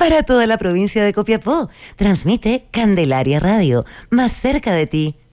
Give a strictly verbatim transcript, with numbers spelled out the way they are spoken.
para toda la provincia de Copiapó. Transmite Candelaria Radio, más cerca de ti.